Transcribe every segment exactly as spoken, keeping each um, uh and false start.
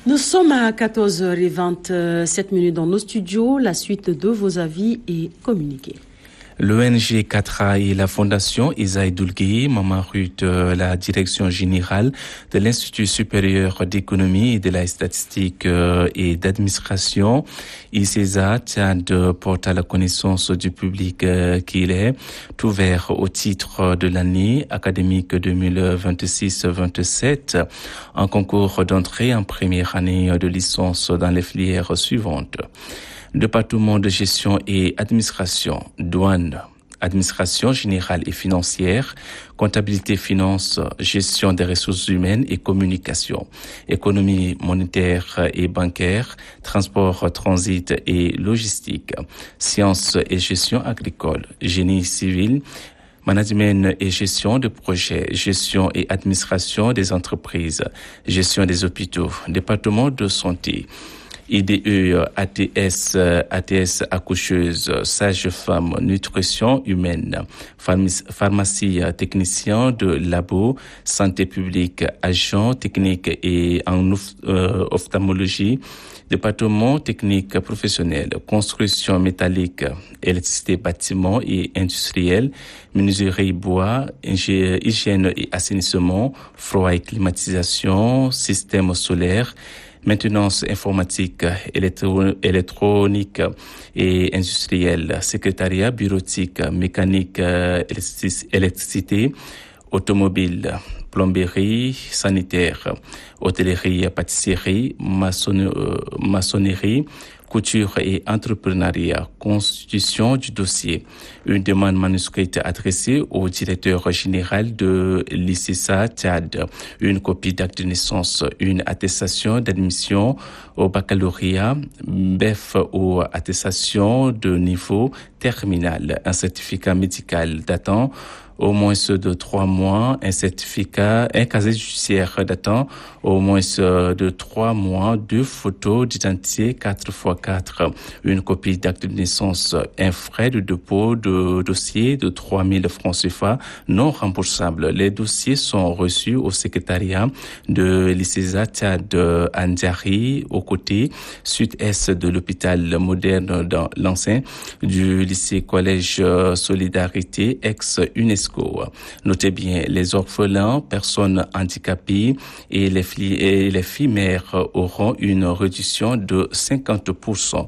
Nous sommes à quatorze heures vingt-sept dans nos studios. La suite de vos avis est communiquée. L'O N G quatre A et la Fondation Isaïe Doulgué, Maman Ruth, la direction générale de l'Institut supérieur d'économie et de la statistique et d'administration, I C E S A, Tchad, porte à la connaissance du public qu'il est ouvert au titre de l'année académique deux mille vingt-six vingt-sept, en concours d'entrée en première année de licence dans les filières suivantes. Département de gestion et administration, douane, administration générale et financière, comptabilité finance, gestion des ressources humaines et communication, économie monétaire et bancaire, transport, transit et logistique, sciences et gestion agricole, génie civil, management et gestion de projets, gestion et administration des entreprises, gestion des hôpitaux, département de santé, I D E, A T S, A T S accoucheuse, sage-femme, nutrition humaine, pharmacie, technicien de labo, santé publique, agent technique et en euh, ophtalmologie, département technique professionnel, construction métallique, électricité, bâtiment et industriel, menuiserie bois, hygiène et assainissement, froid et climatisation, système solaire, maintenance informatique, électro- électronique et industrielle, secrétariat bureautique, mécanique, électric- électricité, automobile, plomberie, sanitaire, hôtellerie, pâtisserie, maçonne- euh, maçonnerie, couture et entrepreneuriat, constitution du dossier. Une demande manuscrite adressée au directeur général de l'I C E S A Tchad. Une copie d'acte de naissance, une attestation d'admission au baccalauréat, B E F ou attestation de niveau terminal, un certificat médical datant au moins de trois mois, un certificat, un casier judiciaire datant au moins de trois mois, deux photos d'identité quatre par quatre, une copie d'acte de naissance, un frais de dépôt de dossier de trois mille francs C F A non remboursables. Les dossiers sont reçus au secrétariat de l'I C E S A Tchad Andjari, aux côtés sud-est de l'hôpital moderne dans l'ancien du lycée collège Solidarité ex-UNESCO. Notez bien, les orphelins, personnes handicapées et les filles, et les filles mères auront une réduction de cinquante pour cent.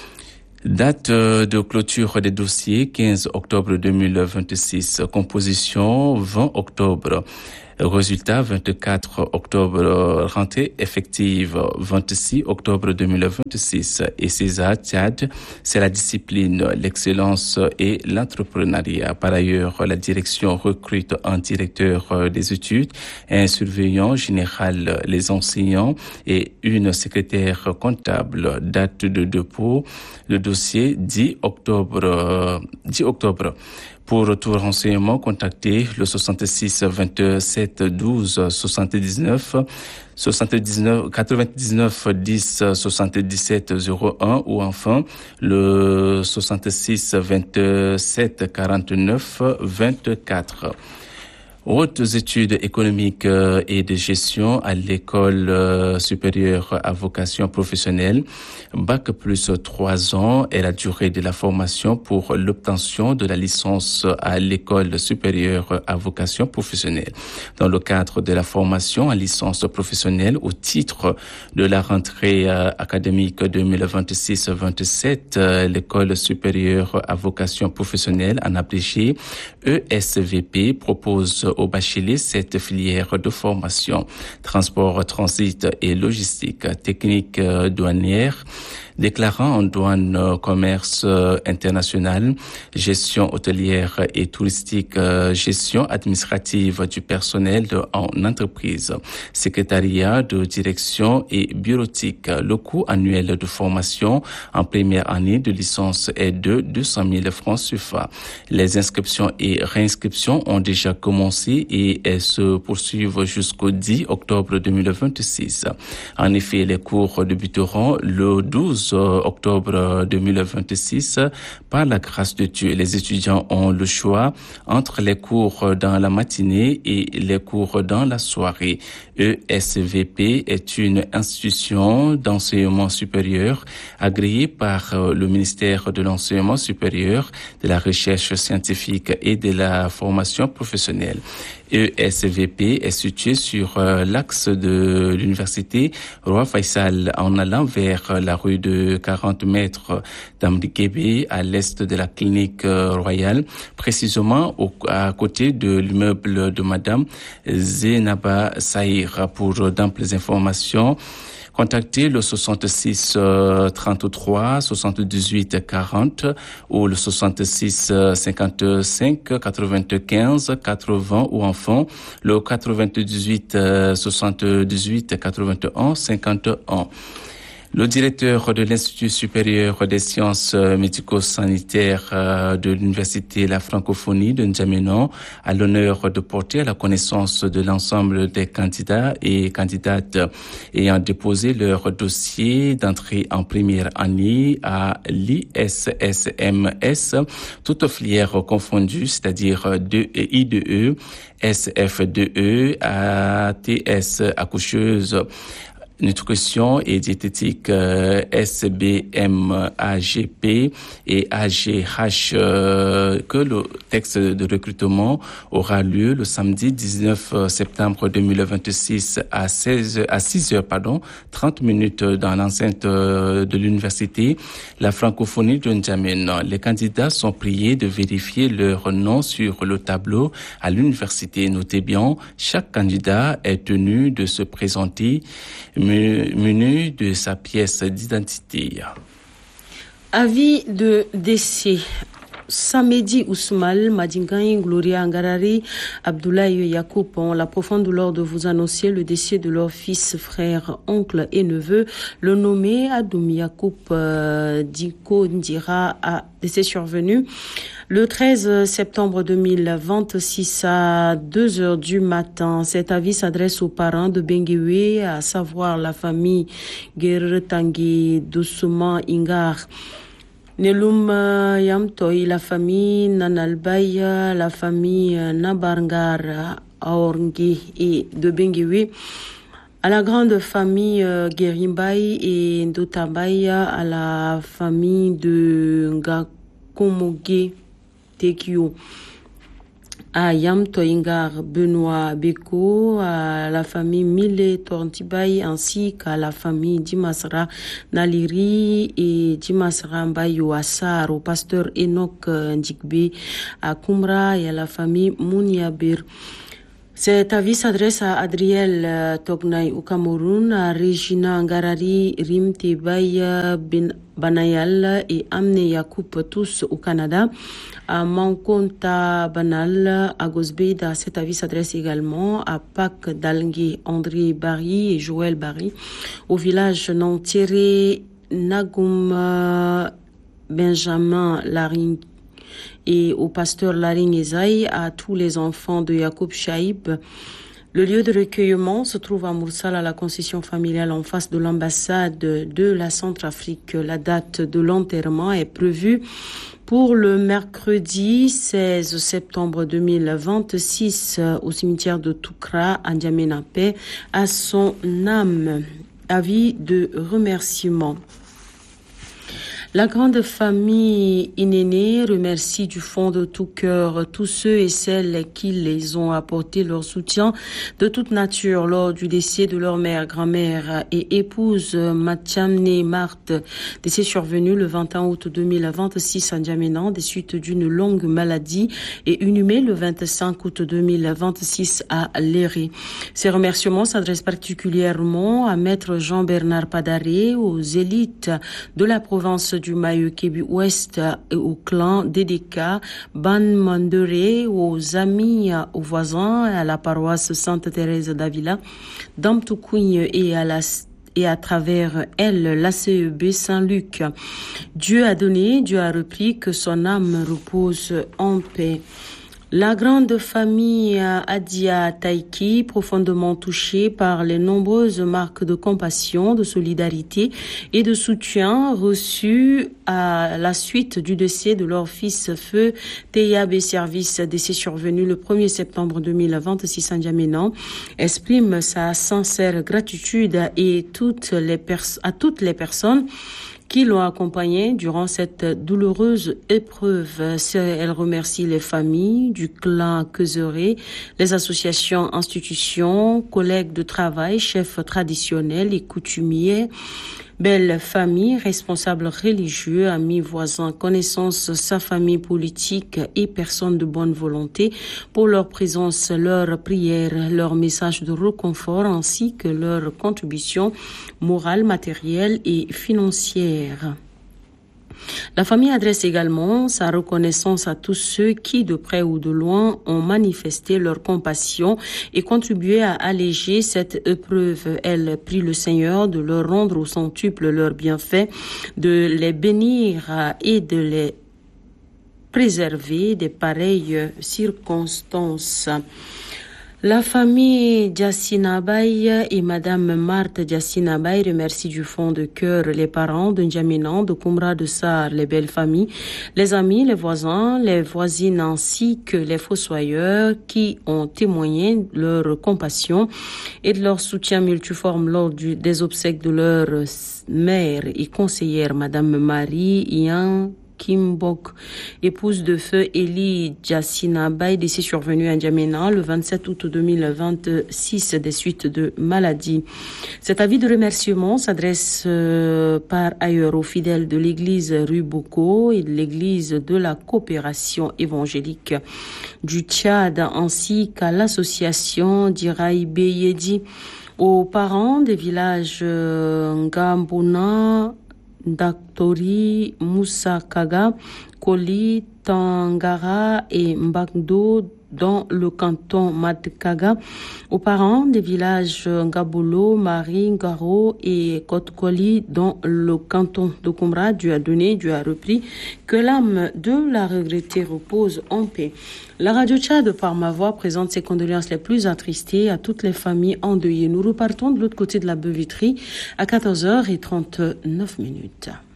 Date de clôture des dossiers, quinze octobre deux mille vingt-six. Composition, vingt octobre. Résultat, vingt-quatre octobre. Rentrée effective, vingt-six octobre deux mille vingt-six. Et I C E S A Tchad, c'est la discipline, l'excellence et l'entrepreneuriat. Par ailleurs, la direction recrute un directeur des études, un surveillant général, les enseignants et une secrétaire comptable. Date de dépôt, le dossier dix octobre. dix octobre. Pour tout renseignement, contactez le soixante-six vingt-sept douze soixante-dix-neuf soixante-dix-neuf quatre-vingt-dix-neuf dix soixante-dix-sept zéro un ou enfin le soixante-six vingt-sept quarante-neuf vingt-quatre. Hautes études économiques et de gestion à l'école supérieure à vocation professionnelle, bac plus trois ans est la durée de la formation pour l'obtention de la licence à l'école supérieure à vocation professionnelle. Dans le cadre de la formation à licence professionnelle au titre de la rentrée académique deux mille vingt-six vingt-sept, l'école supérieure à vocation professionnelle en abrégé E S V P propose aux bacheliers cette filière de formation, transport, transit et logistique, technique douanière, déclarant en douane, commerce international, gestion hôtelière et touristique, gestion administrative du personnel en entreprise, secrétariat de direction et bureautique. Le coût annuel de formation en première année de licence est de deux cent mille francs C F A. Les inscriptions et réinscriptions ont déjà commencé et elles se poursuivent jusqu'au dix octobre deux mille vingt-six. En effet, les cours débuteront le douze douze octobre deux mille vingt-six. Par la grâce de Dieu, les étudiants ont le choix entre les cours dans la matinée et les cours dans la soirée. E S V P est une institution d'enseignement supérieur agréée par le ministère de l'Enseignement supérieur, de la Recherche scientifique et de la formation professionnelle. E S V P est situé sur euh, l'axe de l'université Roi Faisal en allant vers la rue de quarante mètres d'Amdikébé à l'est de la clinique euh, royale, précisément au, à côté de l'immeuble de Madame Zénaba Saïr. Pour d'amples informations, contactez le soixante-six trente-trois soixante-dix-huit quarante ou le soixante-six cinquante-cinq quatre-vingt-quinze quatre-vingts ou enfin le quatre-vingt-dix-huit soixante-dix-huit quatre-vingt-un cinquante-un. Le directeur de l'Institut supérieur des sciences médico-sanitaires de l'Université La Francophonie de N'Djamena a l'honneur de porter à la connaissance de l'ensemble des candidats et candidates ayant déposé leur dossier d'entrée en première année à l'I S S M S, toutes filières confondues, c'est-à-dire I D E, S F deux E, A T S accoucheuse, nutrition et diététique euh, S B M A G P et A G H euh, que le texte de recrutement aura lieu le samedi dix-neuf septembre deux mille vingt-six à seize à six heures pardon trente minutes dans l'enceinte de l'université La Francophonie de N'Djamena. Les candidats sont priés de vérifier leur nom sur le tableau à l'université. Notez bien, chaque candidat est tenu de se présenter menu de sa pièce d'identité. Avis de décès. Samedi Ousmal, Madingaï, Gloria Angarari, Abdoulaye Yacoub ont la profonde douleur de vous annoncer le décès de leur fils, frère, oncle et neveu, le nommé Adoum Yacoub euh, Diko Ndira, a décès survenu le treize septembre deux mille vingt-six à deux heures du matin. Cet avis s'adresse aux parents de Benguewe, à savoir la famille Guerretangi Doussouman Ingar, Nelum Yamtoy, la famille Nanalbaya, la famille Nabarngar Aorngi et de Benguewe, à la grande famille Guerimbaï et Ndotabaya, à la famille de Ngakomoge Tekio, à Yam Toingar Benoît Beko, à la famille Mille Torntibay, ainsi qu'à la famille Dimasra Naliri et Dimasra Mbayo Assar, au pasteur Enoch Ndjikbe à Kumra et à la famille Mouniabir. Cet avis s'adresse à Adriel Tognay au Cameroun, à Regina Ngarari Rimtebay Ben Banayal et Amne Yacoub, tous au Canada, à Mankonta Banal à Gosbeda. Cet avis s'adresse également à Pac Dalngue, André Barry et Joël Barry, au village Nantiré Nagoum Benjamin Laring et au pasteur Laring Ezaï, à tous les enfants de Yacoub Chaïb. Le lieu de recueillement se trouve à Moursal, à la concession familiale en face de l'ambassade de la Centrafrique. La date de l'enterrement est prévue pour le mercredi seize septembre deux mille vingt-six au cimetière de Toukra à N'Djamena. Paix à son âme. Avis de remerciement. La grande famille Inéné remercie du fond de tout cœur tous ceux et celles qui les ont apporté leur soutien de toute nature lors du décès de leur mère, grand-mère et épouse Mathiamné Marthe, décès survenu le vingt et un août deux mille vingt-six à N'Djamena des suites d'une longue maladie et inhumé le vingt-cinq août deux mille vingt-six à Léré. Ces remerciements s'adressent particulièrement à Maître Jean-Bernard Padaré, aux élites de la province du Mayo-Kébi Ouest et au clan Dédéka, Ban Mandere, aux amis, aux voisins, à la paroisse Sainte-Thérèse d'Avila, d'Amtoukouni et à la et à travers elle, l'A C E B Saint-Luc. Dieu a donné, Dieu a repris, que son âme repose en paix. La grande famille Adia Taiki, profondément touchée par les nombreuses marques de compassion, de solidarité et de soutien reçues à la suite du décès de leur fils Feu Teyab Service, décès survenu le premier septembre deux mille vingt-six à N'Djamena, exprime sa sincère gratitude et toutes les pers- à toutes les personnes qui l'ont accompagné durant cette douloureuse épreuve. Elle remercie les familles du clan Keuzeré, les associations, institutions, collègues de travail, chefs traditionnels et coutumiers, belle famille, responsables religieux, amis, voisins, connaissances, sa famille politique et personnes de bonne volonté pour leur présence, leur prière, leur message de réconfort ainsi que leur contribution morale, matérielle et financière. La famille adresse également sa reconnaissance à tous ceux qui, de près ou de loin, ont manifesté leur compassion et contribué à alléger cette épreuve. Elle prie le Seigneur de leur rendre au centuple leurs bienfaits, de les bénir et de les préserver des pareilles circonstances. La famille Diassinabaye et Madame Marthe Diassinabaye remercie du fond de cœur les parents de N'Djamena, de Koumra, de Sar, les belles familles, les amis, les voisins, les voisines ainsi que les fossoyeurs qui ont témoigné leur compassion et de leur soutien multiforme lors du, des obsèques de leur mère et conseillère Madame Marie Ian Kimbok, épouse de feu Eli Diassinabaye, décès survenu à N'Djamena le vingt-sept août deux mille vingt-six des suites de maladie. Cet avis de remerciement s'adresse euh, par ailleurs aux fidèles de l'église rue Boko et de l'église de la coopération évangélique du Tchad ainsi qu'à l'association d'Iraï Beyedi, aux parents des villages euh, Ngambuna, Daktori, Moussa Kaga, Koli, Tangara et Mbagdo dans le canton Madkaga, aux parents des villages Ngabolo, Mari, Ngaro et Kotkoli dans le canton de Koumra. Dieu a donné, Dieu a repris, que l'âme de la regrettée repose en paix. La radio Tchad, par ma voix, présente ses condoléances les plus attristées à toutes les familles endeuillées. Nous repartons de l'autre côté de la Beuveterie à quatorze heures trente-neuf minutes.